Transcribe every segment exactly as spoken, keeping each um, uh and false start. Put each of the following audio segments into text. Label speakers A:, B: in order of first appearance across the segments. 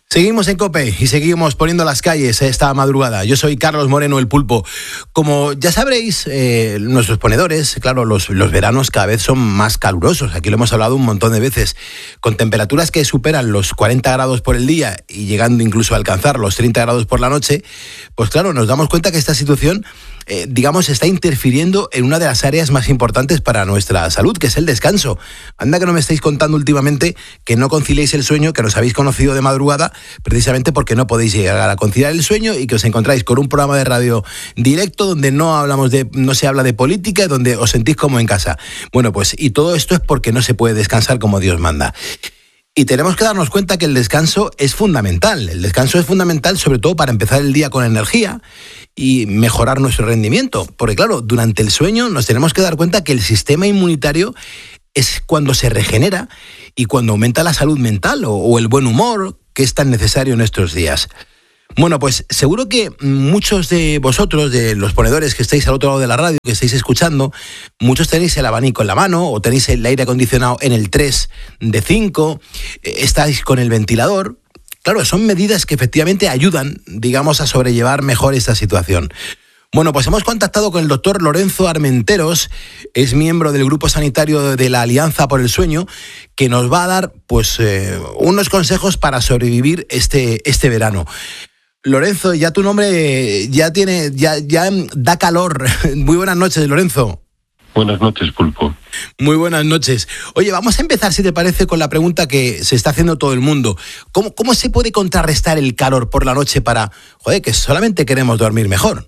A: Seguimos en COPE y seguimos poniendo las calles esta madrugada. Yo soy Carlos Moreno, el Pulpo. Como ya sabréis, eh, nuestros ponedores, claro, los, los veranos cada vez son más calurosos. Aquí lo hemos hablado un montón de veces. Con temperaturas que superan los cuarenta grados por el día y llegando incluso a alcanzar los treinta grados por la noche, pues claro, nos damos cuenta que esta situación, eh, digamos, está interfiriendo en una de las áreas más importantes para nuestra salud, que es el descanso. Anda que no me estáis contando últimamente que no conciliéis el sueño, que nos habéis conocido de madrugada, precisamente porque no podéis llegar a conciliar el sueño y que os encontráis con un programa de radio directo donde no hablamos de, no se habla de política, donde os sentís como en casa. Bueno, pues y todo esto es porque no se puede descansar como Dios manda. Y tenemos que darnos cuenta que el descanso es fundamental. El descanso es fundamental sobre todo para empezar el día con energía y mejorar nuestro rendimiento. Porque claro, durante el sueño nos tenemos que dar cuenta que el sistema inmunitario es cuando se regenera y cuando aumenta la salud mental o, o el buen humor, que es tan necesario en estos días. Bueno, pues seguro que muchos de vosotros, de los ponedores que estáis al otro lado de la radio, que estáis escuchando, muchos tenéis el abanico en la mano o tenéis el aire acondicionado en el tres de cinco, estáis con el ventilador. Claro, son medidas que efectivamente ayudan, digamos, a sobrellevar mejor esta situación. Bueno, pues hemos contactado con el doctor Lorenzo Armenteros, es miembro del grupo sanitario de la Alianza por el Sueño, que nos va a dar pues eh, unos consejos para sobrevivir este, este verano. Lorenzo, ya tu nombre ya tiene, ya, ya da calor. Muy buenas noches, Lorenzo.
B: Buenas noches, Pulpo.
A: Muy buenas noches. Oye, vamos a empezar, si te parece, con la pregunta que se está haciendo todo el mundo. ¿Cómo, cómo se puede contrarrestar el calor por la noche para, joder, que solamente queremos dormir mejor?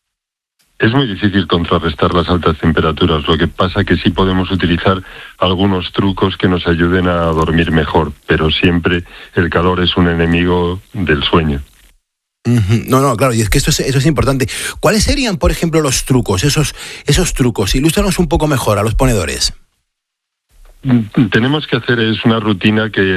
B: Es muy difícil contrarrestar las altas temperaturas, lo que pasa que sí podemos utilizar algunos trucos que nos ayuden a dormir mejor, pero siempre el calor es un enemigo del sueño.
A: No, no, claro, y es que esto es, eso es importante. ¿Cuáles serían, por ejemplo, los trucos, esos, esos trucos? Ilústranos un poco mejor a los ponedores.
B: Tenemos que hacer es una rutina que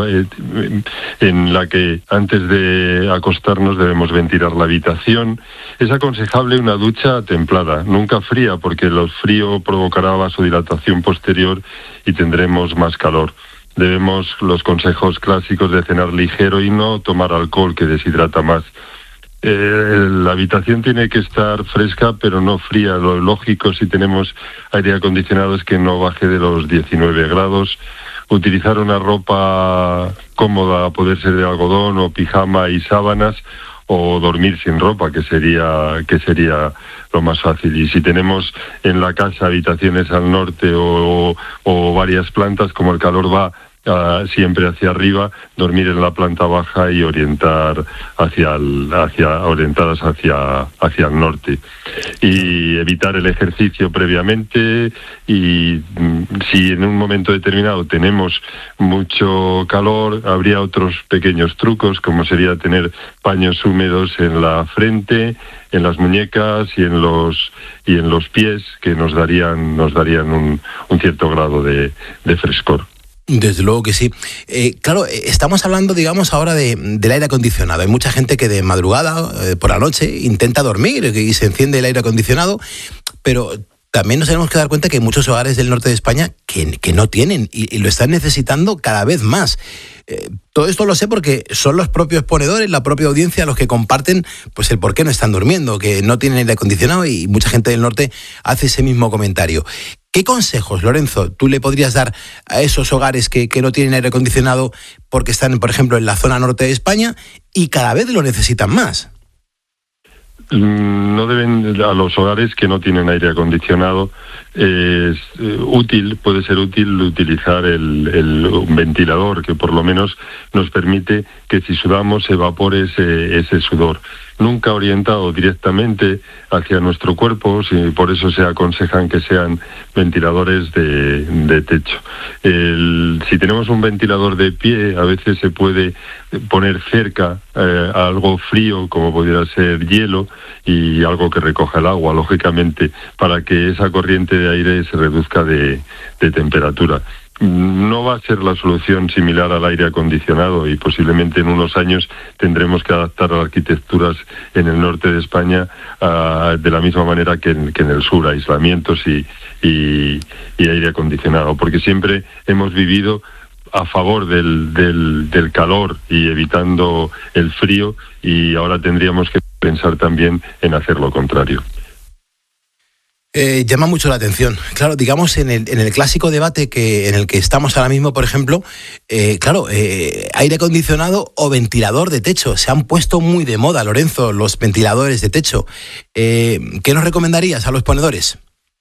B: en la que antes de acostarnos debemos ventilar la habitación. Es aconsejable una ducha templada, nunca fría, porque el frío provocará vasodilatación posterior y tendremos más calor. Debemos los consejos clásicos de cenar ligero y no tomar alcohol, que deshidrata más. Eh, la habitación tiene que estar fresca, pero no fría. Lo lógico, si tenemos aire acondicionado, es que no baje de los diecinueve grados. Utilizar una ropa cómoda, a poder ser de algodón o pijama y sábanas, o dormir sin ropa, que sería que sería lo más fácil. Y si tenemos en la casa habitaciones al norte o, o varias plantas, como el calor va Uh, siempre hacia arriba, dormir en la planta baja y orientar hacia el, hacia orientadas hacia hacia el norte, y evitar el ejercicio previamente. Y mm, si en un momento determinado tenemos mucho calor, habría otros pequeños trucos, como sería tener paños húmedos en la frente, en las muñecas y en los y en los pies, que nos darían nos darían un, un cierto grado de, de frescor.
A: Desde luego que sí. Eh, claro, estamos hablando, digamos, ahora de, del aire acondicionado. Hay mucha gente que de madrugada, eh, por la noche, intenta dormir y se enciende el aire acondicionado, pero también nos tenemos que dar cuenta que hay muchos hogares del norte de España que, que no tienen y, y lo están necesitando cada vez más. Eh, todo esto lo sé porque son los propios ponedores, la propia audiencia, los que comparten pues el por qué no están durmiendo, que no tienen aire acondicionado, y mucha gente del norte hace ese mismo comentario. ¿Qué consejos, Lorenzo, tú le podrías dar a esos hogares que, que no tienen aire acondicionado porque están, por ejemplo, en la zona norte de España y cada vez lo necesitan más?
B: No deben, a los hogares que no tienen aire acondicionado, es eh, útil, puede ser útil utilizar el, el un ventilador, que por lo menos nos permite que si sudamos se evapore ese, ese sudor. Nunca orientado directamente hacia nuestro cuerpo, si, por eso se aconsejan que sean ventiladores de, de techo. El, si tenemos un ventilador de pie, a veces se puede poner cerca eh, a algo frío, como pudiera ser hielo, y algo que recoja el agua, lógicamente, para que esa corriente de aire se reduzca de, de temperatura. No va a ser la solución similar al aire acondicionado, y posiblemente en unos años tendremos que adaptar las arquitecturas en el norte de España uh, de la misma manera que en, que en el sur, aislamientos y, y, y aire acondicionado, porque siempre hemos vivido a favor del, del, del calor y evitando el frío, y ahora tendríamos que pensar también en hacer lo contrario.
A: Eh, llama mucho la atención. Claro, digamos, en el, en el clásico debate que en el que estamos ahora mismo, por ejemplo, eh, claro, eh, aire acondicionado o ventilador de techo. Se han puesto muy de moda, Lorenzo, los ventiladores de techo. Eh, ¿Qué nos recomendarías a los ponedores?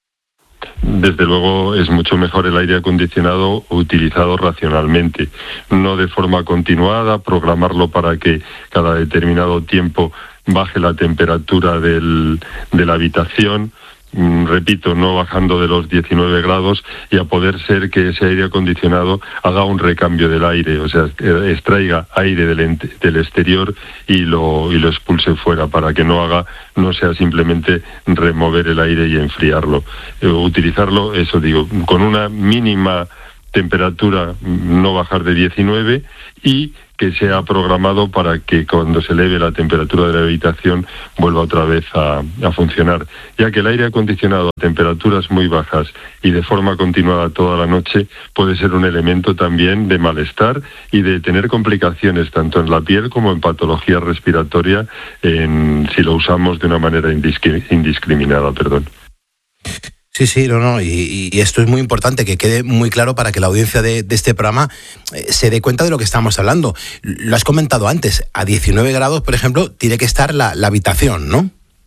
B: Desde luego es mucho mejor el aire acondicionado utilizado racionalmente, no de forma continuada, programarlo para que cada determinado tiempo baje la temperatura del, de la habitación. Repito, no bajando de los diecinueve grados, y a poder ser que ese aire acondicionado haga un recambio del aire, o sea, extraiga aire del, del exterior y lo, y lo expulse fuera, para que no haga, no sea simplemente remover el aire y enfriarlo. Eh, utilizarlo, eso digo, con una mínima temperatura, no bajar de diecinueve, y que sea programado para que cuando se eleve la temperatura de la habitación vuelva otra vez a, a funcionar, ya que el aire acondicionado a temperaturas muy bajas y de forma continuada toda la noche puede ser un elemento también de malestar y de tener complicaciones tanto en la piel como en patología respiratoria en, si lo usamos de una manera indiscri- indiscriminada. Perdón.
A: Sí, sí, no, no, y, y esto es muy importante, que quede muy claro para que la audiencia de, de este programa eh, se dé cuenta de lo que estamos hablando. Lo has comentado antes, a diecinueve grados, por ejemplo, tiene que estar la, la habitación, ¿no?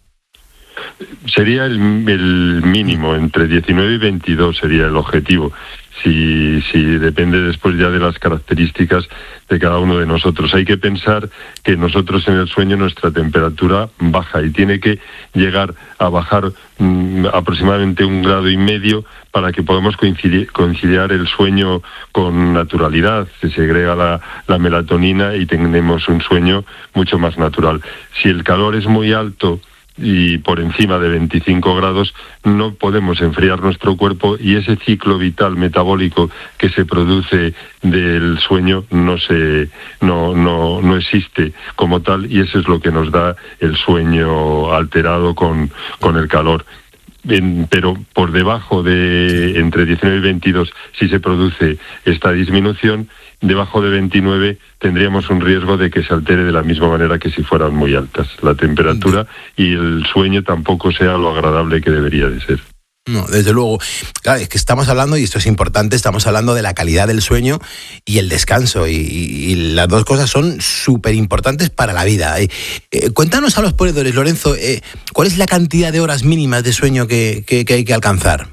B: Sería el, el mínimo, entre diecinueve y veintidós sería el objetivo. Si, si depende después ya de las características de cada uno de nosotros. Hay que pensar que nosotros en el sueño nuestra temperatura baja y tiene que llegar a bajar mmm, aproximadamente un grado y medio para que podamos coincidir, conciliar el sueño con naturalidad. Se segrega la, la melatonina y tenemos un sueño mucho más natural. Si el calor es muy alto y por encima de veinticinco grados, no podemos enfriar nuestro cuerpo, y ese ciclo vital metabólico que se produce del sueño no se no no no existe como tal, y eso es lo que nos da el sueño alterado con con el calor. En, pero por debajo de entre diecinueve y veintidós, si se produce esta disminución, debajo de veintinueve tendríamos un riesgo de que se altere de la misma manera que si fueran muy altas la temperatura, y el sueño tampoco sea lo agradable que debería de ser.
A: No, desde luego. Claro, es que estamos hablando, y esto es importante, estamos hablando de la calidad del sueño y el descanso, y, y, y las dos cosas son súper importantes para la vida. Eh, eh, cuéntanos a los ponedores, Lorenzo, eh, ¿cuál es la cantidad de horas mínimas de sueño que, que, que hay que alcanzar?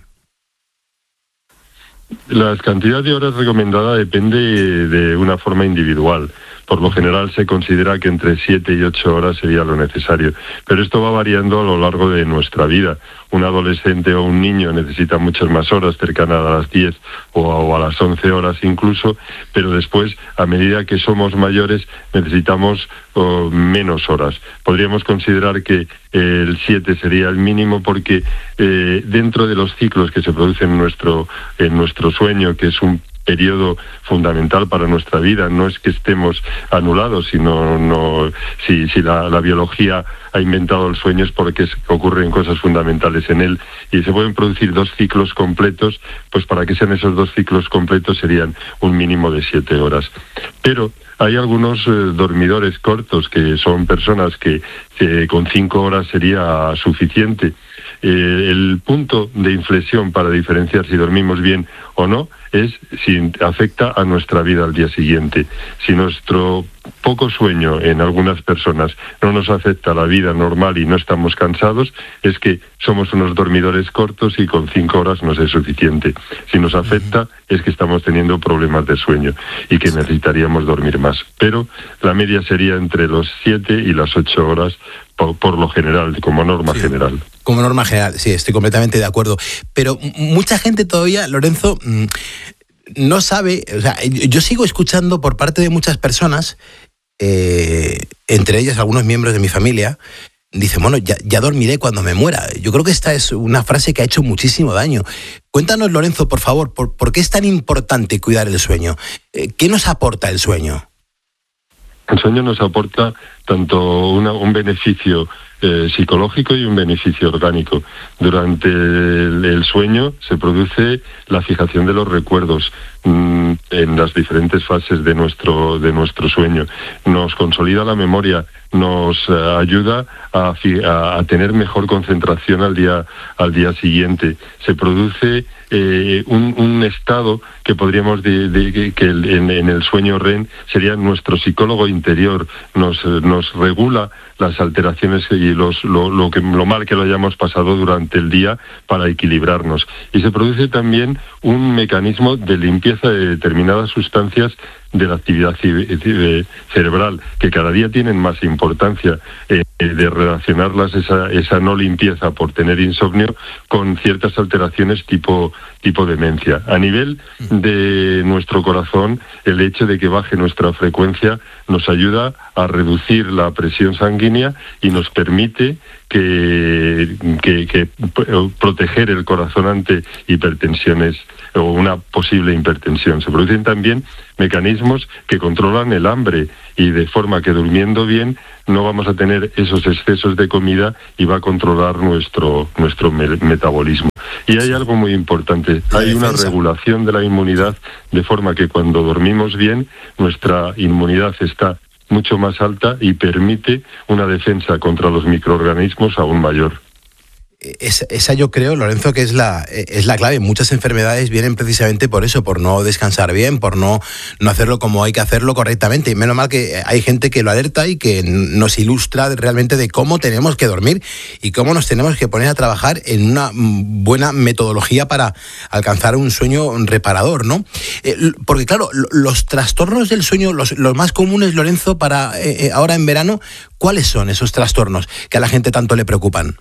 B: La cantidad de horas recomendada depende de una forma individual. Por lo general se considera que entre siete y ocho horas sería lo necesario, pero esto va variando a lo largo de nuestra vida. Un adolescente o un niño necesita muchas más horas, cercanas a las diez o a, o a las once horas incluso, pero después, a medida que somos mayores, necesitamos oh, menos horas. Podríamos considerar que eh, el siete sería el mínimo, porque eh, dentro de los ciclos que se producen en nuestro, en nuestro sueño, que es un periodo fundamental para nuestra vida, no es que estemos anulados, sino no, si, si la, la biología ha inventado el sueño es porque es, ocurren cosas fundamentales en él, y se pueden producir dos ciclos completos, pues para que sean esos dos ciclos completos serían un mínimo de siete horas. Pero hay algunos eh, dormidores cortos, que son personas que eh, con cinco horas sería suficiente. Eh, el punto de inflexión para diferenciar si dormimos bien o no es si afecta a nuestra vida al día siguiente. Si nuestro poco sueño en algunas personas no nos afecta a la vida normal y no estamos cansados, es que somos unos dormidores cortos y con cinco horas nos es suficiente. Si nos afecta, es que estamos teniendo problemas de sueño y que necesitaríamos dormir más. Pero la media sería entre los siete y las ocho horas por, por lo general, como norma sí. general.
A: Como norma general, sí, estoy completamente de acuerdo. Pero mucha gente todavía, Lorenzo, no sabe, o sea, yo sigo escuchando por parte de muchas personas, eh, entre ellas algunos miembros de mi familia, dicen, bueno, ya, ya dormiré cuando me muera. Yo creo que esta es una frase que ha hecho muchísimo daño. Cuéntanos, Lorenzo, por favor, ¿por, por qué es tan importante cuidar el sueño? ¿Qué nos aporta el sueño?
B: El sueño nos aporta tanto una, un beneficio eh, psicológico y un beneficio orgánico. Durante el, el sueño se produce la fijación de los recuerdos. mmm, en las diferentes fases de nuestro, de nuestro sueño. Nos consolida la memoria, nos uh, ayuda a, a, a tener mejor concentración al día, al día siguiente. Se produce eh, un, un estado que podríamos de, de, que el, en, en el sueño R E M sería nuestro psicólogo interior, nos, nos regula las alteraciones y los, lo, lo, que, lo mal que lo hayamos pasado durante el día para equilibrarnos. Y se produce también un mecanismo de limpieza de determinadas sustancias de la actividad cerebral, que cada día tienen más importancia, eh, de relacionarlas, esa, esa no limpieza por tener insomnio, con ciertas alteraciones tipo, tipo demencia. A nivel de nuestro corazón, el hecho de que baje nuestra frecuencia nos ayuda a reducir la presión sanguínea y nos permite que, que, que proteger el corazón ante hipertensiones o una posible hipertensión. Se producen también mecanismos que controlan el hambre y de forma que durmiendo bien no vamos a tener esos excesos de comida y va a controlar nuestro, nuestro me- metabolismo. Y hay algo muy importante, hay una regulación de la inmunidad de forma que cuando dormimos bien nuestra inmunidad está mucho más alta y permite una defensa contra los microorganismos aún mayor.
A: Esa, esa yo creo, Lorenzo, que es la es la clave. Muchas enfermedades vienen precisamente por eso, por no descansar bien, por no, no hacerlo como hay que hacerlo correctamente. Y menos mal que hay gente que lo alerta y que nos ilustra realmente de cómo tenemos que dormir y cómo nos tenemos que poner a trabajar en una buena metodología para alcanzar un sueño reparador, ¿no? Eh, porque claro, los trastornos del sueño, los, los más comunes, Lorenzo, para eh, ahora en verano, ¿cuáles son esos trastornos que a la gente tanto le preocupan?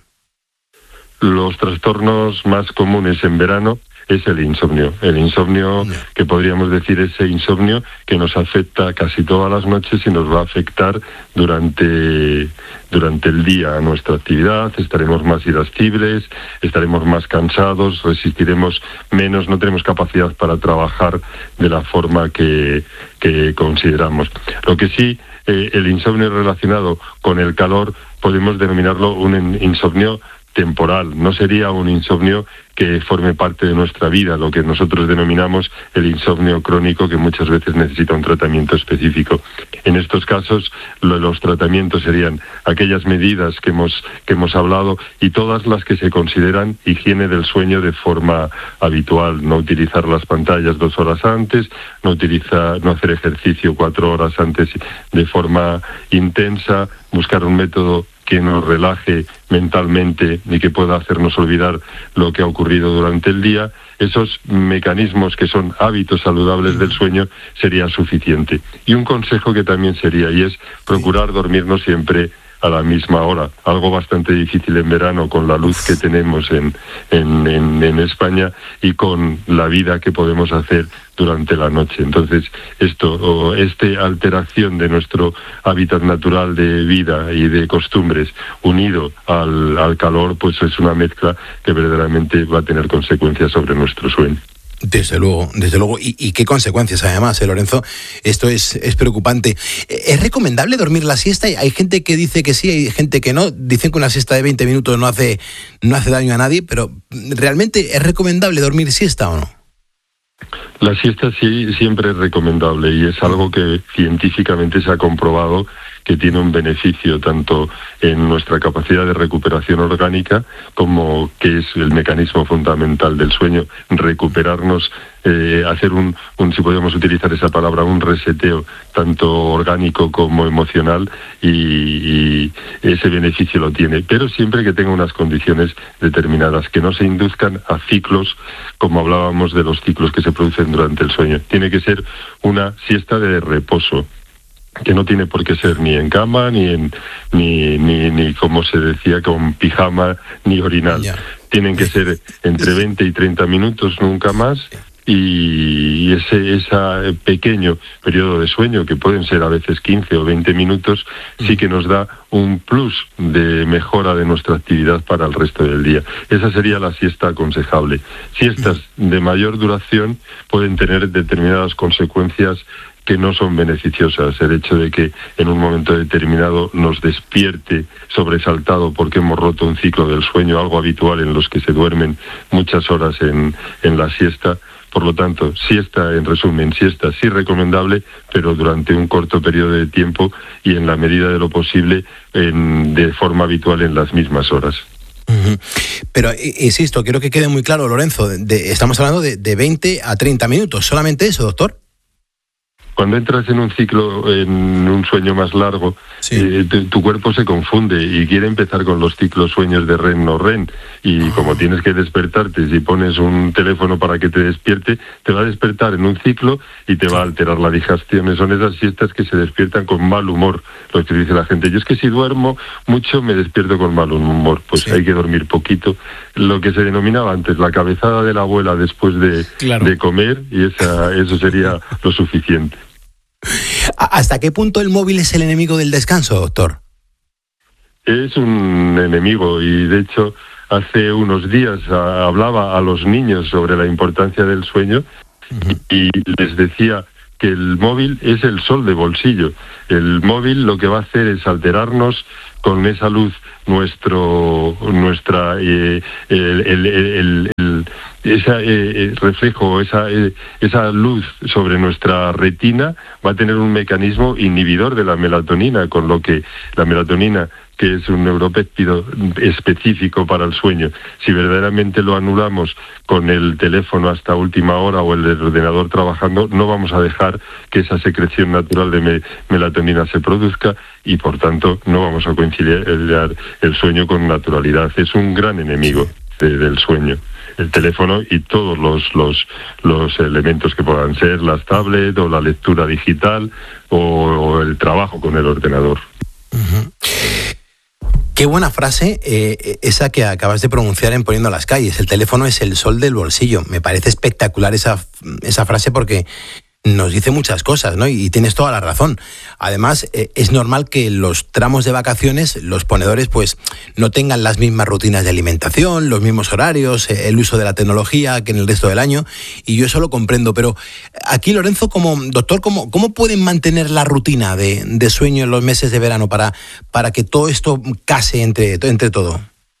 B: Los trastornos más comunes en verano es el insomnio. El insomnio, que podríamos decir ese insomnio que nos afecta casi todas las noches y nos va a afectar durante, durante el día a nuestra actividad. Estaremos más irascibles, estaremos más cansados, resistiremos menos, no tenemos capacidad para trabajar de la forma que, que consideramos. Lo que sí, eh, el insomnio relacionado con el calor podemos denominarlo un insomnio temporal, no sería un insomnio que forme parte de nuestra vida, lo que nosotros denominamos el insomnio crónico, que muchas veces necesita un tratamiento específico. En estos casos, lo, los tratamientos serían aquellas medidas que hemos, que hemos hablado y todas las que se consideran higiene del sueño de forma habitual, no utilizar las pantallas dos horas antes, no utilizar, no hacer ejercicio cuatro horas antes de forma intensa, buscar un método que nos relaje mentalmente y que pueda hacernos olvidar lo que ha ocurrido durante el día. Esos mecanismos que son hábitos saludables del sueño sería suficiente. Y un consejo que también sería, y es procurar dormirnos siempre a la misma hora, algo bastante difícil en verano con la luz que tenemos en, en, en, en España y con la vida que podemos hacer durante la noche. Entonces, esto, o esta alteración de nuestro hábitat natural de vida y de costumbres unido al, al calor, pues es una mezcla que verdaderamente va a tener consecuencias sobre nuestro sueño.
A: Desde luego, desde luego. ¿Y, y qué consecuencias además, eh, Lorenzo? Esto es, es preocupante. ¿Es recomendable dormir la siesta? Hay gente que dice que sí, hay gente que no. Dicen que una siesta de veinte minutos no hace, no hace daño a nadie, pero ¿realmente es recomendable dormir siesta o no?
B: La siesta sí siempre es recomendable y es algo que científicamente se ha comprobado que tiene un beneficio tanto en nuestra capacidad de recuperación orgánica como que es el mecanismo fundamental del sueño, recuperarnos, eh, hacer un, un, si podemos utilizar esa palabra, un reseteo tanto orgánico como emocional y, y ese beneficio lo tiene, pero siempre que tenga unas condiciones determinadas, que no se induzcan a ciclos como hablábamos de los ciclos que se producen durante el sueño. Tiene que ser una siesta de reposo, que no tiene por qué ser ni en cama, ni en ni ni, ni como se decía, con pijama, ni orinal. Yeah. Tienen que ser entre veinte y treinta minutos, nunca más, y ese, ese pequeño periodo de sueño, que pueden ser a veces quince o veinte minutos, sí que nos da un plus de mejora de nuestra actividad para el resto del día. Esa sería la siesta aconsejable. Siestas de mayor duración pueden tener determinadas consecuencias que no son beneficiosas. El hecho de que en un momento determinado nos despierte sobresaltado porque hemos roto un ciclo del sueño, algo habitual en los que se duermen muchas horas en, en la siesta, Por lo tanto, siesta, en resumen, siesta sí recomendable, pero durante un corto periodo de tiempo y en la medida de lo posible en, de forma habitual en las mismas horas.
A: Uh-huh. Pero, insisto, quiero que quede muy claro, Lorenzo, de, estamos hablando de, de veinte a treinta minutos, ¿solamente eso, doctor?
B: Cuando entras en un ciclo, en un sueño más largo, sí. eh, tu, tu cuerpo se confunde y quiere empezar con los ciclos sueños de R E M no R E M. Y oh. como tienes que despertarte, si pones un teléfono para que te despierte, te va a despertar en un ciclo y te va a alterar la digestión. Son esas siestas que se despiertan con mal humor, lo que dice la gente. Yo es que si duermo mucho me despierto con mal humor. Pues sí. hay que dormir poquito. Lo que se denominaba antes la cabezada de la abuela después de, claro. de comer, y esa, eso sería lo suficiente.
A: ¿Hasta qué punto el móvil es el enemigo del descanso, doctor?
B: Es un enemigo y, de hecho, hace unos días a, hablaba a los niños sobre la importancia del sueño uh-huh. y, y les decía que el móvil es el sol de bolsillo. El móvil lo que va a hacer es alterarnos con esa luz nuestro nuestra eh, el, el, el, el ese eh, reflejo, esa eh, esa luz sobre nuestra retina va a tener un mecanismo inhibidor de la melatonina, con lo que la melatonina, que es un neuropéptido específico para el sueño, si verdaderamente lo anulamos con el teléfono hasta última hora o el ordenador trabajando, no vamos a dejar que esa secreción natural de me- melatonina se produzca y, por tanto, no vamos a conciliar el sueño con naturalidad. Es un gran enemigo de, del sueño, el teléfono y todos los, los, los elementos que puedan ser, las tablets o la lectura digital o, o el trabajo con el ordenador.
A: Uh-huh. Qué buena frase eh, esa que acabas de pronunciar en Poniendo las Calles. El teléfono es el sol del bolsillo. Me parece espectacular esa, esa frase porque nos dice muchas cosas, ¿no? Y, y tienes toda la razón. Además, eh, es normal que en los tramos de vacaciones los ponedores pues no tengan las mismas rutinas de alimentación, los mismos horarios, eh, el uso de la tecnología que en el resto del año, y yo eso lo comprendo. Pero aquí, Lorenzo, como doctor, ¿cómo, cómo pueden mantener la rutina de, de sueño en los meses de verano para, para que todo esto case entre, entre todo?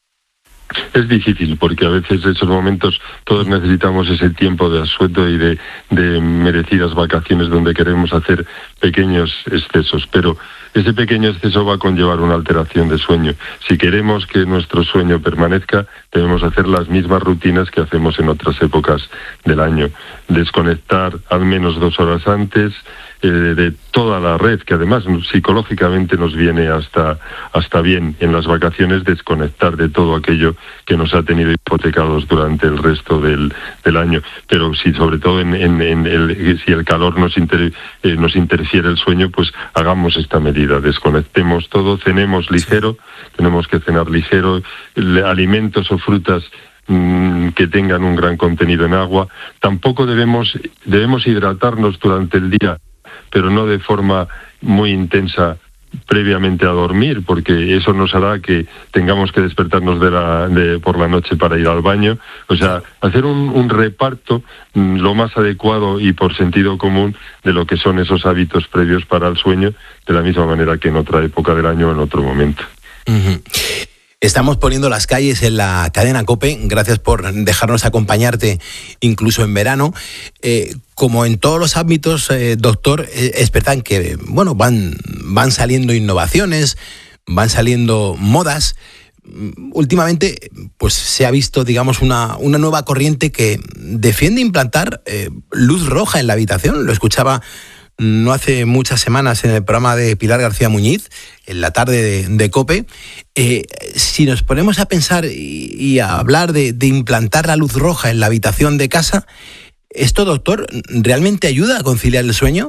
B: Es difícil porque a veces en esos momentos todos necesitamos ese tiempo de asueto y de, de merecidas vacaciones donde queremos hacer pequeños excesos, pero ese pequeño exceso va a conllevar una alteración de sueño. Si queremos que nuestro sueño permanezca, debemos hacer las mismas rutinas que hacemos en otras épocas del año. Desconectar al menos dos horas antes eh, de toda la red, que además psicológicamente nos viene hasta, hasta bien en las vacaciones, desconectar de todo aquello que nos ha tenido hipotecados durante el resto del, del año. Pero si sobre todo en, en, en el, si el calor nos, inter, eh, nos interfiere el sueño, pues hagamos esta medida, desconectemos todo, cenemos ligero, tenemos que cenar ligero, alimentos o frutas mmm, que tengan un gran contenido en agua. Tampoco debemos, debemos hidratarnos durante el día, pero no de forma muy intensa previamente a dormir, porque eso nos hará que tengamos que despertarnos de la, de, por la noche para ir al baño. O sea, hacer un, un reparto mmm, lo más adecuado y por sentido común de lo que son esos hábitos previos para el sueño, de la misma manera que en otra época del año o en otro momento.
A: Uh-huh. Estamos Poniendo las Calles en la cadena COPE. Gracias por dejarnos acompañarte incluso en verano. Eh, como en todos los ámbitos, eh, doctor, eh, es verdad que bueno, van, van saliendo innovaciones, van saliendo modas. Últimamente pues se ha visto, digamos, una, una nueva corriente que defiende implantar eh, luz roja en la habitación. Lo escuchaba no hace muchas semanas en el programa de Pilar García Muñiz, en la tarde de, de COPE. Eh, si nos ponemos a pensar y, y a hablar de, de implantar la luz roja en la habitación de casa, ¿esto, doctor, realmente ayuda a conciliar el sueño?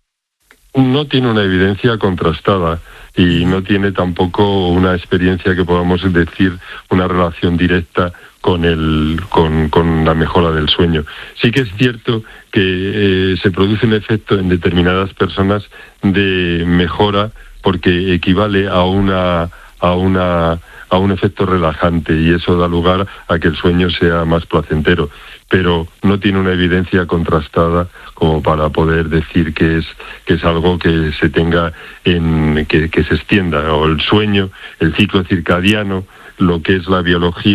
B: No tiene una evidencia contrastada y no tiene tampoco una experiencia que podamos decir una relación directa con el con, con la mejora del sueño. Sí que es cierto que eh, se produce un efecto en determinadas personas de mejora porque equivale a una a una a un efecto relajante y eso da lugar a que el sueño sea más placentero, pero no tiene una evidencia contrastada como para poder decir que es que es algo que se tenga en que, que se extienda, o el sueño, el ciclo circadiano, lo que es la biología,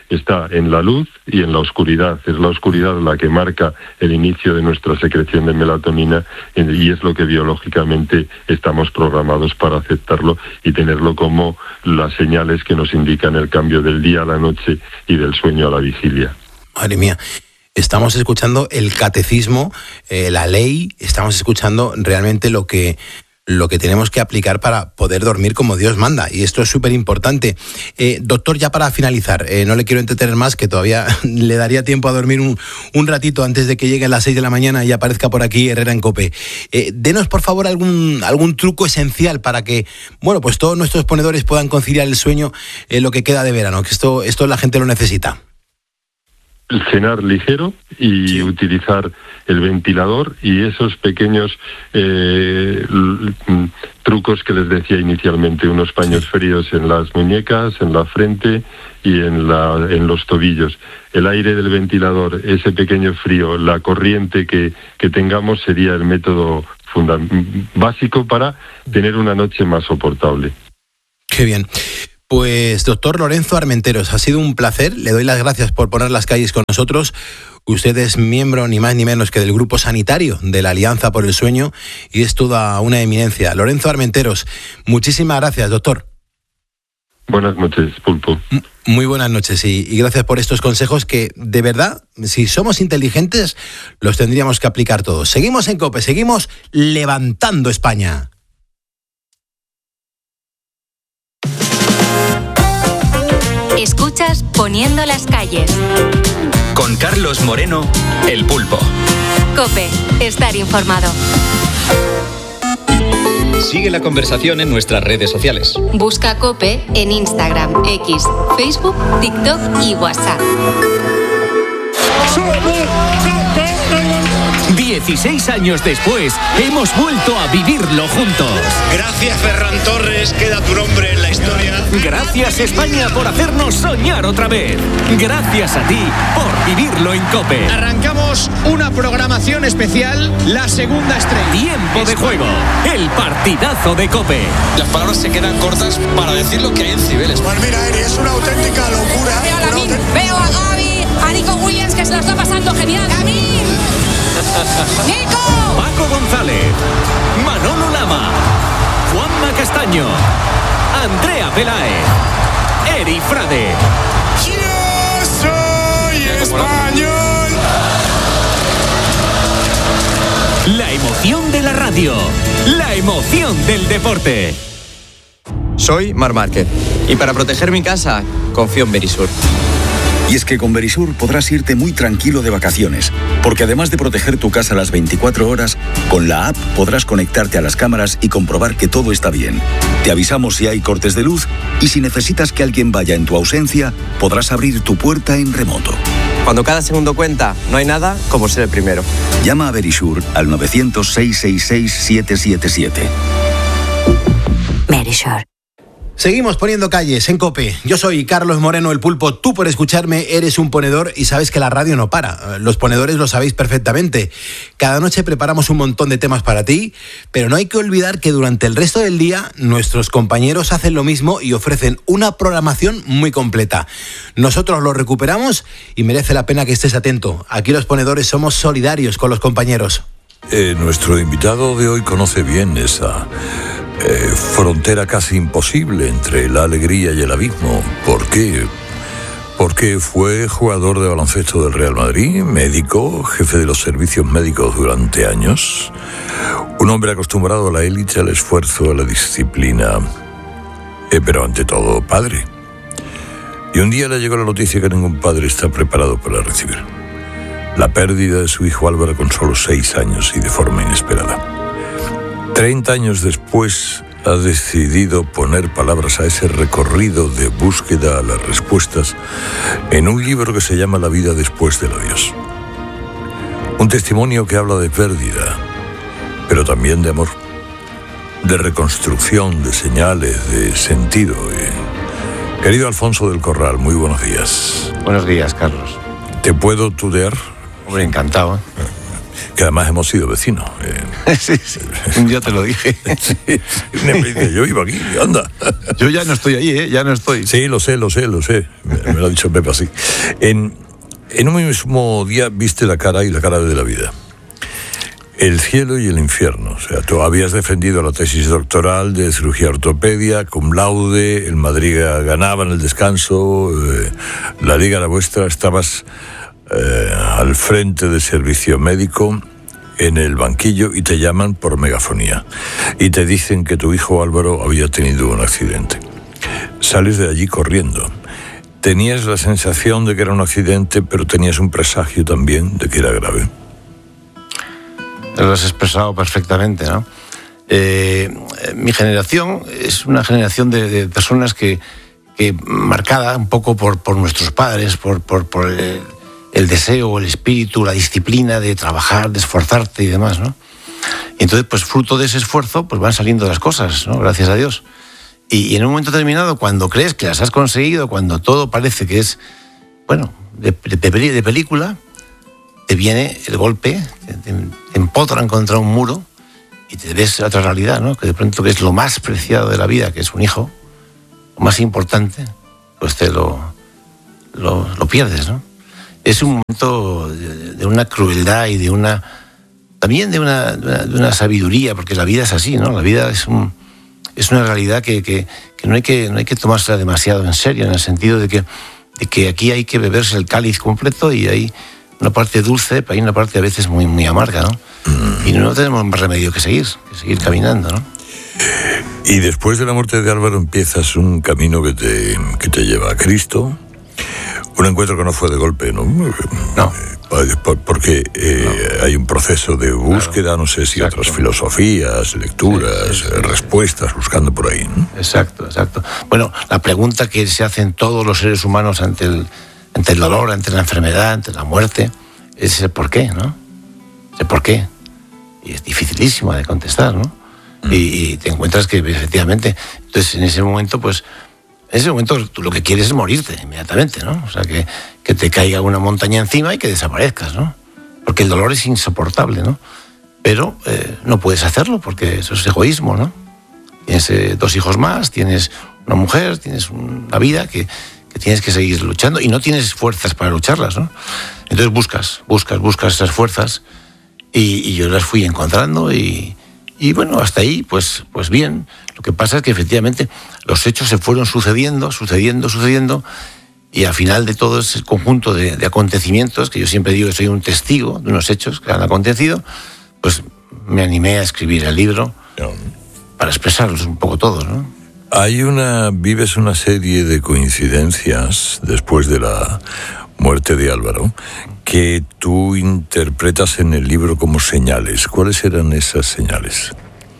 B: está en la luz y en la oscuridad. Es la oscuridad la que marca el inicio de nuestra secreción de melatonina y es lo que biológicamente estamos programados para aceptarlo y tenerlo como las señales que nos indican el cambio del día a la noche y del sueño a la vigilia.
A: Madre mía. Estamos escuchando el catecismo, eh, la ley, estamos escuchando realmente lo que, lo que tenemos que aplicar para poder dormir como Dios manda. Y esto es súper importante. Eh, doctor, ya para finalizar, eh, no le quiero entretener más, que todavía le daría tiempo a dormir un, un ratito antes de que lleguen las seis de la mañana y aparezca por aquí Herrera en COPE. Eh, denos, por favor, algún, algún truco esencial para que, bueno, pues todos nuestros ponedores puedan conciliar el sueño en lo que queda de verano, que esto, esto la gente lo necesita.
B: Cenar ligero y sí. Utilizar el ventilador y esos pequeños eh, l- trucos que les decía inicialmente, unos paños sí. fríos en las muñecas, en la frente y en, la, en los tobillos. El aire del ventilador, ese pequeño frío, la corriente que, que tengamos sería el método funda- básico para tener una noche más soportable.
A: Qué bien. Pues doctor Lorenzo Armenteros, ha sido un placer, le doy las gracias por poner las calles con nosotros. Usted es miembro ni más ni menos que del grupo sanitario de la Alianza por el Sueño y es toda una eminencia. Lorenzo Armenteros, muchísimas gracias, doctor.
B: Buenas noches, Pulpo.
A: Muy buenas noches y, y gracias por estos consejos que, de verdad, si somos inteligentes, los tendríamos que aplicar todos. Seguimos en COPE, seguimos levantando España.
C: Escuchas Poniendo las calles.
D: Con Carlos Moreno, El Pulpo.
C: COPE, estar informado.
D: Sigue la conversación en nuestras redes sociales.
C: Busca COPE en Instagram, X, Facebook, TikTok y WhatsApp.
E: dieciséis años después, hemos vuelto a vivirlo juntos.
F: Gracias, Ferran Torres, queda tu nombre en la historia.
E: Gracias, España, por hacernos soñar otra vez. Gracias a ti por vivirlo en COPE.
F: Arrancamos una programación especial, la segunda estrella.
E: Tiempo de juego, el partidazo de COPE.
G: Las palabras se quedan cortas para decir lo que hay en Cibeles.
H: Pues mira, Eri, es una auténtica locura.
I: Veo a Lamin, autent... veo a Gaby, a Nico Williams, que se lo está pasando genial. ¡Lamin! ¡Nico!
E: Paco González, Manolo Lama, Juanma Castaño, Andrea Peláez, Eri Frade.
H: ¡Yo soy español!
E: La emoción de la radio, la emoción del deporte.
J: Soy Mar Márquez y para proteger mi casa confío en Verisur.
K: Y es que con Verisur podrás irte muy tranquilo de vacaciones, porque además de proteger tu casa las veinticuatro horas, con la app podrás conectarte a las cámaras y comprobar que todo está bien. Te avisamos si hay cortes de luz y si necesitas que alguien vaya en tu ausencia, podrás abrir tu puerta en remoto.
J: Cuando cada segundo cuenta, no hay nada como ser el primero.
K: Llama a Verisur al novecientos, seiscientos sesenta y seis, setecientos setenta y siete.
C: Verisur.
A: Seguimos poniendo calles en COPE. Yo soy Carlos Moreno, El Pulpo. Tú, por escucharme, eres un ponedor y sabes que la radio no para. Los ponedores lo sabéis perfectamente. Cada noche preparamos un montón de temas para ti, pero no hay que olvidar que durante el resto del día nuestros compañeros hacen lo mismo y ofrecen una programación muy completa. Nosotros lo recuperamos y merece la pena que estés atento. Aquí los ponedores somos solidarios con los compañeros.
L: Eh, nuestro invitado de hoy conoce bien esa... Eh, frontera casi imposible entre la alegría y el abismo. ¿Por qué? Porque fue jugador de baloncesto del Real Madrid, médico, jefe de los servicios médicos durante años, un hombre acostumbrado a la élite, al esfuerzo, a la disciplina, eh, pero ante todo padre. Y un día le llegó la noticia que ningún padre está preparado para recibir: la pérdida de su hijo Álvaro con solo seis años y de forma inesperada. Treinta años después ha decidido poner palabras a ese recorrido de búsqueda a las respuestas en un libro que se llama La vida después del adiós. Un testimonio que habla de pérdida, pero también de amor, de reconstrucción, de señales, de sentido. Y... Querido Alfonso del Corral, muy buenos días.
M: Buenos días, Carlos.
L: ¿Te puedo tutear?
M: Hombre, encantado. ¿eh?
L: que además hemos sido vecinos.
M: Eh. Sí, sí, un día te lo dije.
L: Sí, me dice, yo vivo aquí, anda.
M: Yo ya no estoy ahí, ¿eh? Ya no estoy.
L: Sí, lo sé, lo sé, lo sé. Me, me lo ha dicho Pepe así. En, en un mismo día viste la cara y la cara de la vida. El cielo y el infierno. O sea, tú habías defendido la tesis doctoral de cirugía ortopedia, cum laude, el Madrid ganaba en el descanso, eh, la liga era vuestra, estabas eh, al frente del servicio médico en el banquillo y te llaman por megafonía y te dicen que tu hijo Álvaro había tenido un accidente. Sales de allí corriendo. Tenías la sensación de que era un accidente, pero tenías un presagio también de que era grave.
M: Lo has expresado perfectamente, ¿no? Eh, mi generación es una generación de, de personas que, que marcada un poco por, por nuestros padres, por, por, por el, el deseo, el espíritu, la disciplina de trabajar, de esforzarte y demás, ¿no? Y entonces, pues fruto de ese esfuerzo, pues van saliendo las cosas, ¿no? Gracias a Dios. Y, y en un momento determinado, cuando crees que las has conseguido, cuando todo parece que es, bueno, de, de, de película, te viene el golpe, te, te, te empotran contra un muro y te ves otra realidad, ¿no? Que de pronto que es lo más preciado de la vida, que es un hijo, lo más importante, pues te lo, lo, lo pierdes, ¿no? Es un momento de, de una crueldad y de una, también de una, de una, de una sabiduría, porque la vida es así, ¿no? La vida es, un, es una realidad que, que, que, no hay que no hay que tomársela demasiado en serio, en el sentido de que, de que aquí hay que beberse el cáliz completo y hay una parte dulce, pero hay una parte a veces muy, muy amarga, ¿no? Mm. Y no tenemos más remedio que seguir, que seguir caminando, ¿no?
L: Y después de la muerte de Álvaro empiezas un camino que te, que te lleva a Cristo, un encuentro que no fue de golpe, ¿no?
M: No.
L: Porque eh, no. hay un proceso de búsqueda, claro. No sé si exacto. Otras filosofías, lecturas, sí, sí, sí. respuestas, buscando por ahí, ¿no?
M: Exacto, exacto. Bueno, la pregunta que se hacen todos los seres humanos ante el ante el dolor, ante la enfermedad, ante la muerte, es el por qué, ¿no? El por qué. Y es dificilísimo de contestar, ¿no? Mm. Y, y te encuentras que efectivamente, entonces en ese momento, pues, en ese momento tú lo que quieres es morirte inmediatamente, ¿no? O sea, que, que te caiga una montaña encima y que desaparezcas, ¿no? Porque el dolor es insoportable, ¿no? Pero eh, no puedes hacerlo porque eso es egoísmo, ¿no? Tienes eh, dos hijos más, tienes una mujer, tienes una vida que... que tienes que seguir luchando y no tienes fuerzas para lucharlas, ¿no? Entonces buscas, buscas, buscas esas fuerzas y, y yo las fui encontrando y, y bueno, hasta ahí, pues, pues bien. Lo que pasa es que efectivamente los hechos se fueron sucediendo, sucediendo, sucediendo y al final de todo ese conjunto de, de acontecimientos, que yo siempre digo que soy un testigo de unos hechos que han acontecido, pues me animé a escribir el libro para expresarlos un poco todos, ¿no?
L: Hay una, vives una serie de coincidencias después de la muerte de Álvaro que tú interpretas en el libro como señales. ¿Cuáles eran esas señales?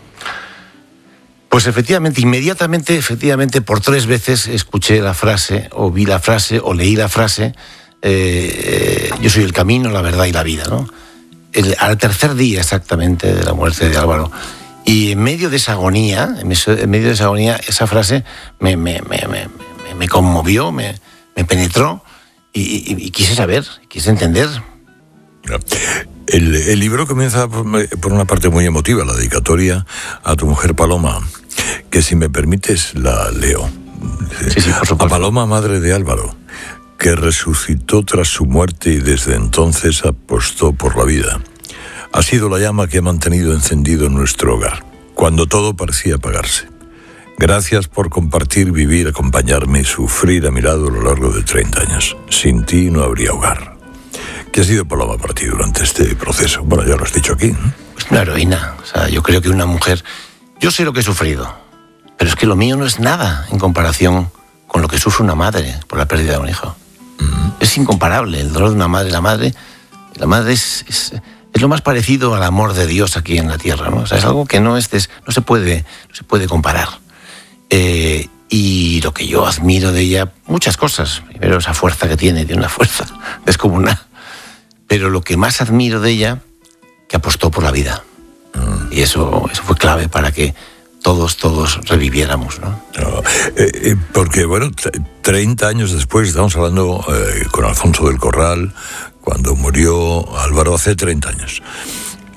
M: Pues efectivamente, inmediatamente, efectivamente, por tres veces escuché la frase, o vi la frase, o leí la frase, eh, yo soy el camino, la verdad y la vida, ¿no? El, al tercer día exactamente de la muerte de Álvaro. Y en medio de esa agonía, en medio de esa agonía, esa frase me, me, me, me, me conmovió, me, me penetró y, y, y quise saber, quise entender.
L: El, el libro comienza por, por una parte muy emotiva, la dedicatoria a tu mujer Paloma, que si me permites la leo.
M: Sí, sí, por supuesto.
L: A Paloma, madre de Álvaro, que resucitó tras su muerte y desde entonces apostó por la vida. Ha sido la llama que ha mantenido encendido nuestro hogar, cuando todo parecía apagarse. Gracias por compartir, vivir, acompañarme y sufrir a mi lado a lo largo de treinta años. Sin ti no habría hogar. ¿Qué ha sido Paloma para ti durante este proceso? Bueno, ya lo has dicho aquí, ¿no?
M: Pues una heroína. O sea, yo creo que una mujer... Yo sé lo que he sufrido, pero es que lo mío no es nada en comparación con lo que sufre una madre por la pérdida de un hijo. Uh-huh. Es incomparable el dolor de una madre. La madre, la madre es... es Es lo más parecido al amor de Dios aquí en la tierra, ¿no? O sea, es algo que no, es des, no, se, puede, no se puede comparar. Eh, y lo que yo admiro de ella, muchas cosas. Primero, esa fuerza que tiene, tiene una fuerza descomunal. Pero lo que más admiro de ella, que apostó por la vida. Mm. Y eso, eso fue clave para que todos, todos reviviéramos, ¿no?
L: no eh, eh, porque, bueno, treinta años después, estamos hablando eh, con Alfonso del Corral, cuando murió Álvaro hace treinta años.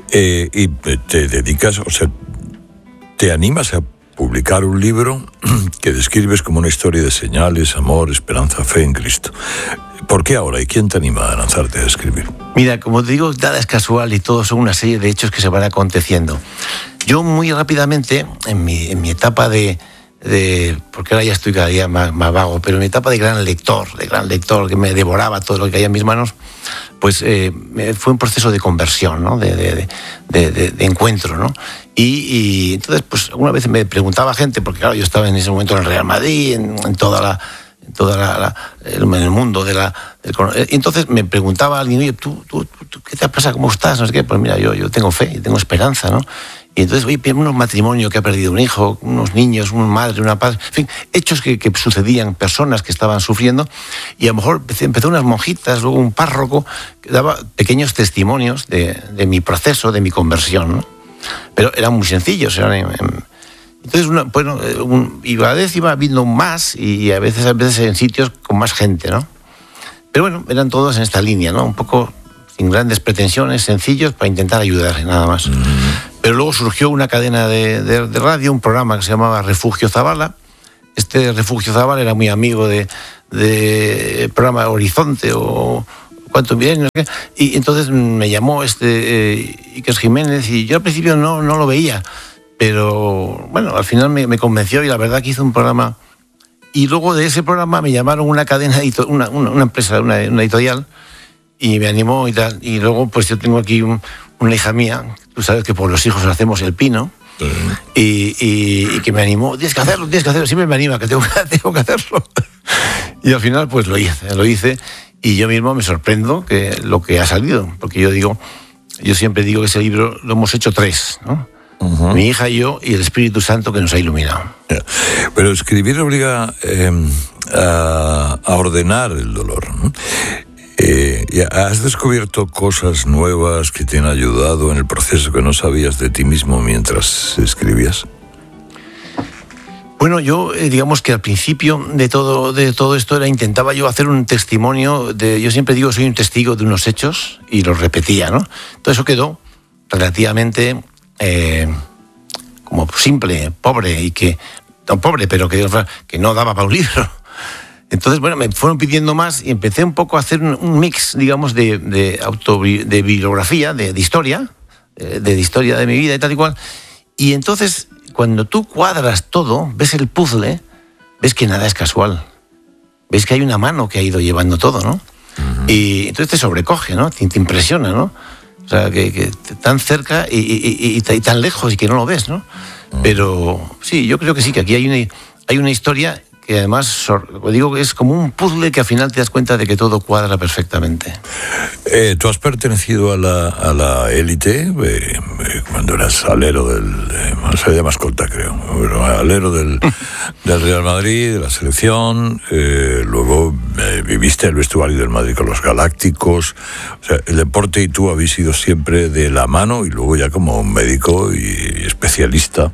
L: Eh, y te dedicas, o sea, te animas a publicar un libro que describes como una historia de señales, amor, esperanza, fe en Cristo. ¿Por qué ahora? ¿Y quién te anima a lanzarte a escribir?
M: Mira, como te digo, nada es casual y todo son una serie de hechos que se van aconteciendo. Yo muy rápidamente, en mi, en mi etapa de, de... porque ahora ya estoy cada día más, más vago, pero en mi etapa de gran lector, de gran lector, que me devoraba todo lo que caía en mis manos, pues eh, fue un proceso de conversión, ¿no? de, de, de, de, de encuentro, ¿no? Y, y entonces, pues alguna vez me preguntaba gente, porque claro, yo estaba en ese momento en el Real Madrid, en, en toda la... en toda la, la el, en el mundo de la... Del, y entonces me preguntaba alguien, oye, ¿tú, tú, tú, ¿qué te pasa? ¿Cómo estás? No sé qué. Pues mira, yo, yo tengo fe, tengo esperanza, ¿no? Y entonces, oye, un matrimonio que ha perdido un hijo, unos niños, una madre, una padre, en fin, hechos que, que sucedían, personas que estaban sufriendo, y a lo mejor empezó unas monjitas, luego un párroco, que daba pequeños testimonios de, de mi proceso, de mi conversión, ¿no? Pero eran muy sencillos, eran... En, en, entonces, una, bueno, un, y cada vez iba viendo más, y a veces, a veces en sitios con más gente, ¿no? Pero bueno, eran todos en esta línea, ¿no? Un poco sin grandes pretensiones, sencillos, para intentar ayudar, nada más. Mm. Pero luego surgió una cadena de, de, de radio, un programa que se llamaba Refugio Zabala. Este Refugio Zabala era muy amigo de, de programa Horizonte o Cuánto Milenio, no sé qué. Y entonces me llamó este eh, Iker Jiménez, y yo al principio no, no lo veía, pero bueno, al final me, me convenció, y la verdad que hizo un programa. Y luego de ese programa me llamaron una cadena, una, una, una empresa, una, una editorial, y me animó y tal. Y luego pues yo tengo aquí un, una hija mía, tú sabes que por los hijos hacemos el pino, uh-huh. y, y, y que me animó, tienes que hacerlo, tienes que hacerlo, siempre me anima, que tengo, tengo que hacerlo. Y al final pues lo hice, lo hice, y yo mismo me sorprendo que lo que ha salido, porque yo digo, yo siempre digo que ese libro lo hemos hecho tres, ¿no? Uh-huh. Mi hija y yo, y el Espíritu Santo que nos ha iluminado.
L: Pero escribir obliga eh, a, a ordenar el dolor, ¿no? Eh, ¿Has descubierto cosas nuevas que te han ayudado en el proceso que no sabías de ti mismo mientras escribías?
M: Bueno, yo eh, digamos que al principio de todo, de todo esto era, intentaba yo hacer un testimonio, de, yo siempre digo soy un testigo de unos hechos, y los repetía, ¿no? Todo eso quedó relativamente eh, como simple, pobre, y que, no pobre, pero que, que no daba para un libro. Entonces, bueno, me fueron pidiendo más, y empecé un poco a hacer un, un mix, digamos, de, de, autobi- de bibliografía, de, de historia, de, de historia de mi vida y tal y cual. Y entonces, cuando tú cuadras todo, ves el puzzle, ves que nada es casual. Ves que hay una mano que ha ido llevando todo, ¿no? Uh-huh. Y entonces te sobrecoge, ¿no? Te, te impresiona, ¿no? O sea, que, que tan cerca y, y, y, y tan lejos y que no lo ves, ¿no? Uh-huh. Pero sí, yo creo que sí, que aquí hay una, hay una historia que además, digo, es como un puzzle que al final te das cuenta de que todo cuadra perfectamente.
L: Eh, ¿Tú has pertenecido a la, a la élite eh, cuando eras alero del... Eh, se llama escolta, creo. Pero alero del, del Real Madrid, de la selección. Eh, luego eh, viviste el vestuario del Madrid con los Galácticos. O sea, el deporte y tú habéis ido siempre de la mano, y luego ya como médico y especialista.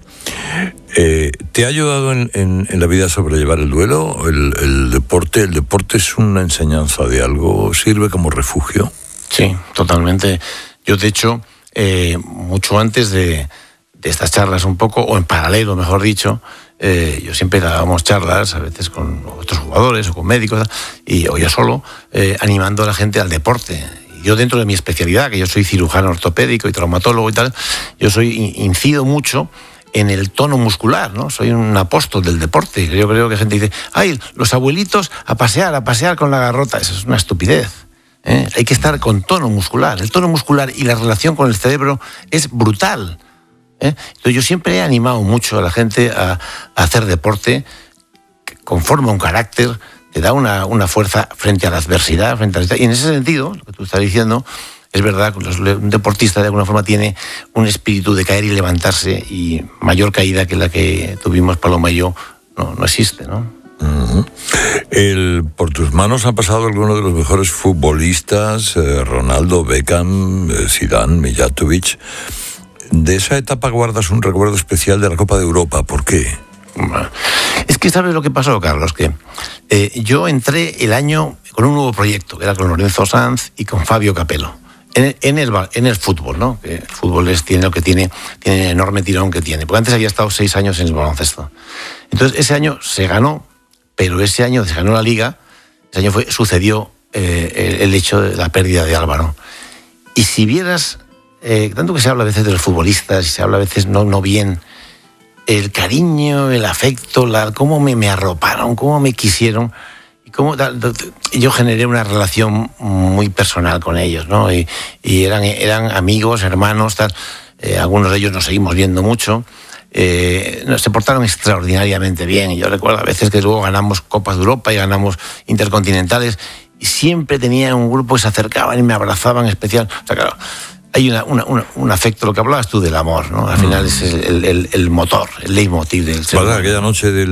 L: Eh, ¿Te ha ayudado en, en, en la vida a sobrellevar el duelo? El, el deporte, el deporte es una enseñanza de algo, sirve como refugio.
M: Sí, totalmente. Yo, de hecho, eh, mucho antes de, de estas charlas un poco, o en paralelo, mejor dicho, eh, yo siempre dábamos charlas, a veces con otros jugadores o con médicos, y, o yo solo, eh, animando a la gente al deporte. Yo, dentro de mi especialidad, que yo soy cirujano ortopédico y traumatólogo y tal, yo soy incido mucho en el tono muscular, ¿no? Soy un apóstol del deporte. Yo creo que gente dice, ay, los abuelitos a pasear, a pasear con la garrota. Eso es una estupidez, ¿eh? Hay que estar con tono muscular. El tono muscular y la relación con el cerebro es brutal, ¿eh? Entonces yo siempre he animado mucho a la gente a, a hacer deporte, que conforma un carácter, te da una, una fuerza frente a la adversidad, frente a la... Y en ese sentido, lo que tú estás diciendo, es verdad que un deportista de alguna forma tiene un espíritu de caer y levantarse, y mayor caída que la que tuvimos Paloma y yo no, no existe, ¿no?
L: Uh-huh. El, por tus manos han pasado algunos de los mejores futbolistas, eh, Ronaldo, Beckham, eh, Zidane, Mijatovic. De esa etapa guardas un recuerdo especial de la Copa de Europa. ¿Por qué?
M: Es que ¿sabes lo que pasó, Carlos? Que eh, yo entré el año con un nuevo proyecto, que era con Lorenzo Sanz y con Fabio Capello. en, en, el, en el fútbol, ¿no? Que el fútbol es, tiene lo que tiene, tiene el enorme tirón que tiene. Porque antes había estado seis años en el baloncesto. Entonces, ese año se ganó, pero ese año se ganó la Liga, ese año fue, sucedió eh, el, el hecho de la pérdida de Álvaro. Y si vieras, eh, tanto que se habla a veces de los futbolistas, y se habla a veces no, no bien, el cariño, el afecto, la, cómo me, me arroparon, cómo me quisieron, y cómo yo generé una relación muy personal con ellos, ¿no? Y, y eran, eran amigos, hermanos, tal. Eh, algunos de ellos nos seguimos viendo mucho. Eh, se portaron extraordinariamente bien. Y yo recuerdo a veces que luego ganamos Copas de Europa y ganamos Intercontinentales, y siempre tenía un grupo que se acercaban y me abrazaban especial. O sea, claro, hay una, una, una, un afecto, lo que hablabas tú del amor, ¿no? Al final mm. es el, el, el motor, el leitmotiv del ser humano.
L: Aquella noche de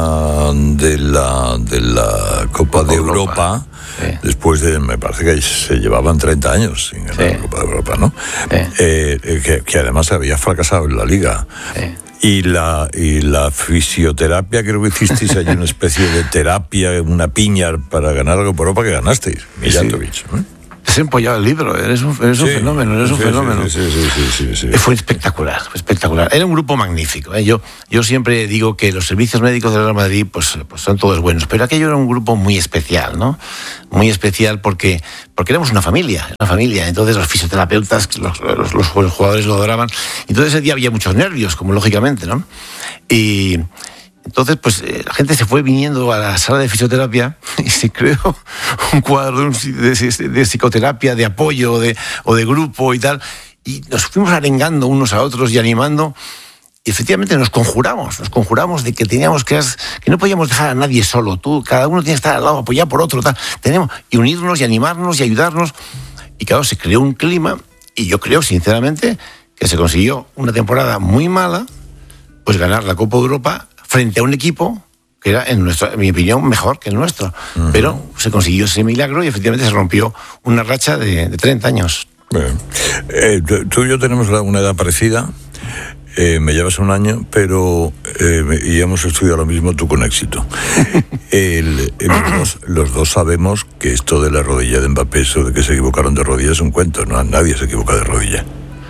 L: la de la de la Copa de Europa, Europa sí. Después de, me parece que se llevaban treinta años sin ganar sí. la Copa de Europa, ¿no? Sí. Eh, que, que además había fracasado en la Liga. Sí. Y la, y la fisioterapia, creo que hicisteis allí una especie de terapia, una piña para ganar algo por Europa que ganasteis, Mijatovic, sí. ¿no?
M: Has empollado el libro, eres un, eres un sí, fenómeno, eres un sí, fenómeno. Sí, sí, sí, sí, sí, sí. Fue espectacular, fue espectacular. Era un grupo magnífico. ¿eh? Yo, yo siempre digo que los servicios médicos del Real Madrid pues, pues son todos buenos, pero aquello era un grupo muy especial, ¿no? Muy especial porque, porque éramos una familia, una familia. Entonces los fisioterapeutas, los, los, los jugadores lo adoraban. Entonces ese día había muchos nervios, como lógicamente, ¿no? Y... Entonces, pues eh, la gente se fue viniendo a la sala de fisioterapia y se creó un cuadro de, de, de psicoterapia, de apoyo de, o de grupo y tal. Y nos fuimos arengando unos a otros y animando. Y efectivamente nos conjuramos, nos conjuramos de que teníamos que, que no podíamos dejar a nadie solo. Tú, cada uno tiene que estar al lado, apoyar por otro, tal. Tenemos, y unirnos y animarnos y ayudarnos. Y claro, se creó un clima y yo creo, sinceramente, que se consiguió una temporada muy mala, pues ganar la Copa de Europa frente a un equipo que era, en, nuestro, en mi opinión, mejor que el nuestro. Uh-huh. Pero se consiguió ese milagro y efectivamente se rompió una racha de, de treinta años. Bien.
L: Eh, tú y yo tenemos una edad parecida, eh, me llevas un año, pero eh, y hemos estudiado lo mismo, tú con éxito. el, el, los, dos, los dos sabemos que esto de la rodilla de Mbappé, eso de que se equivocaron de rodilla, es un cuento, ¿no? Nadie se equivoca de rodilla.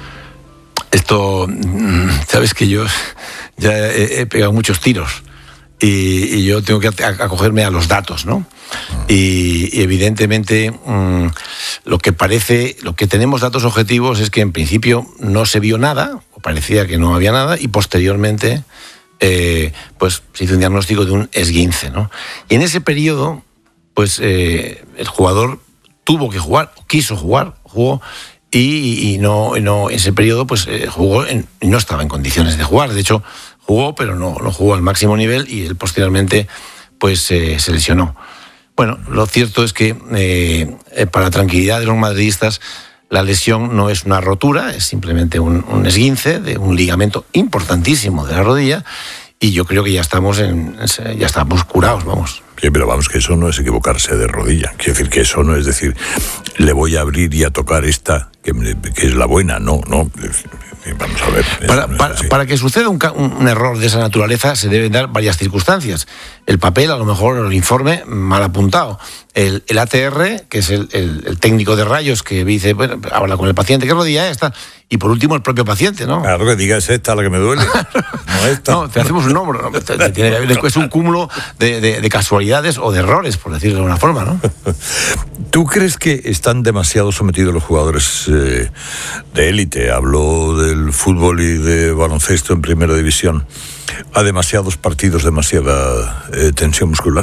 M: Esto, sabes que yo ya he, he pegado muchos tiros y, y yo tengo que acogerme a los datos, ¿no? Y, y evidentemente mmm, lo que parece, lo que tenemos datos objetivos es que en principio no se vio nada, o parecía que no había nada, y posteriormente eh, pues se hizo un diagnóstico de un esguince, ¿no? Y en ese periodo, pues eh, el jugador tuvo que jugar, quiso jugar, jugó. Y, y no, no ese periodo pues eh, jugó en, no estaba en condiciones de jugar. De hecho jugó, pero no, no jugó al máximo nivel, y él posteriormente pues eh, se lesionó. Bueno, lo cierto es que eh, para la tranquilidad de los madridistas, la lesión no es una rotura, es simplemente un, un esguince de un ligamento importantísimo de la rodilla, y yo creo que ya estamos en, ya estamos curados, vamos.
L: Sí, pero vamos, que eso no es equivocarse de rodilla. Quiero decir que eso no es decir, le voy a abrir y a tocar esta, que, que es la buena. No, no. Vamos a ver.
M: Para, no para, para que suceda un, un error de esa naturaleza se deben dar varias circunstancias. El papel, a lo mejor, el informe mal apuntado. El, el A T R, que es el, el, el técnico de rayos que dice, bueno, habla con el paciente, ¿qué rodilla es esta? Y por último, el propio paciente, ¿no?
L: Claro, que diga, es esta la que me duele. No esta.
M: No, te hacemos un hombro. ¿no? Es un cúmulo de, de, de casualidades o de errores, por decirlo de alguna forma, ¿no?
L: ¿Tú crees que están demasiado sometidos los jugadores eh, de élite? Hablo del fútbol y de baloncesto en primera división, a demasiados partidos, demasiada eh, tensión muscular.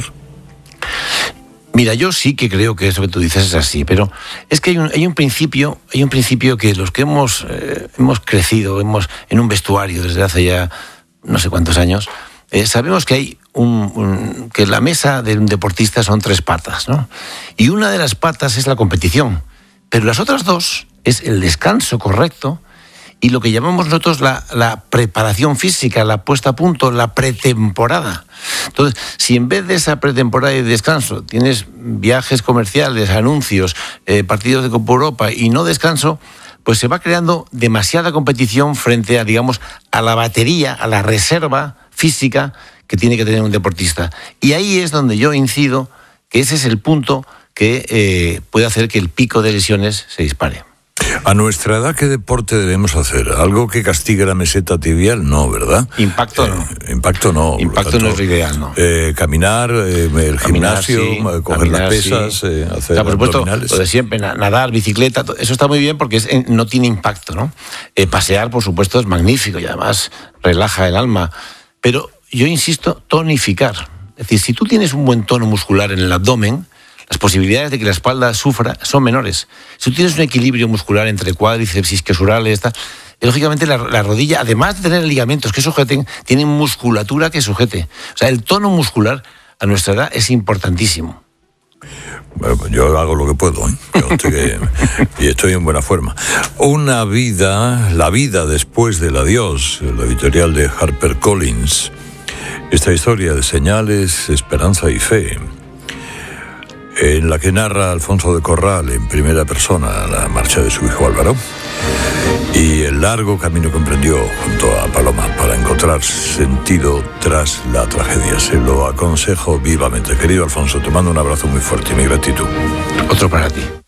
M: Mira, yo sí que creo que eso que tú dices es así, pero es que hay un, hay un principio, hay un principio que los que hemos eh, hemos crecido, hemos en un vestuario desde hace ya no sé cuántos años, eh, sabemos que hay un, un que la mesa de un deportista son tres patas, ¿no? Y una de las patas es la competición, pero las otras dos es el descanso correcto y lo que llamamos nosotros la, la preparación física, la puesta a punto, la pretemporada. Entonces, si en vez de esa pretemporada y descanso tienes viajes comerciales, anuncios, eh, partidos de Copa Europa y no descanso, pues se va creando demasiada competición frente a, digamos, a la batería, a la reserva física que tiene que tener un deportista. Y ahí es donde yo incido que ese es el punto que eh, puede hacer que el pico de lesiones se dispare.
L: A nuestra edad, ¿qué deporte debemos hacer? ¿Algo que castigue la meseta tibial? No, ¿verdad?
M: Impacto
L: eh,
M: no.
L: Impacto no.
M: Impacto tanto, no es lo ideal, ¿no?
L: Eh, caminar, eh, el
M: caminar,
L: gimnasio,
M: sí,
L: coger
M: caminar,
L: las pesas,
M: sí.
L: eh, hacer
M: o sea, por supuesto,
L: abdominales.
M: Lo de siempre, nadar, bicicleta, eso está muy bien porque es, no tiene impacto, ¿no? Eh, pasear, por supuesto, es magnífico y además relaja el alma. Pero yo insisto, tonificar. Es decir, si tú tienes un buen tono muscular en el abdomen, las posibilidades de que la espalda sufra son menores. Si tú tienes un equilibrio muscular entre cuádriceps, isquiosurales, tal, lógicamente la, la rodilla, además de tener ligamentos que sujeten, tiene musculatura que sujete. O sea, el tono muscular a nuestra edad es importantísimo.
L: Bueno, yo hago lo que puedo, ¿eh? Yo estoy que, y estoy en buena forma. Una vida, la vida después del adiós, la editorial de HarperCollins. Esta historia de señales, esperanza y fe, en la que narra Alfonso de Corral en primera persona la marcha de su hijo Álvaro y el largo camino que emprendió junto a Paloma para encontrar sentido tras la tragedia. Se lo aconsejo vivamente. Querido Alfonso, te mando un abrazo muy fuerte y mi gratitud.
M: Otro para ti.